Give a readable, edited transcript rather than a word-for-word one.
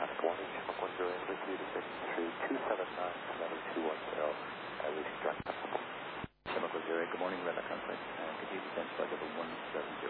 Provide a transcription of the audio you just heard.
traffic warning, Chinook 10 with you to 63279-7210, reaching Jackson. Chinook 10, good morning, radar conference. Could you descend flight level 17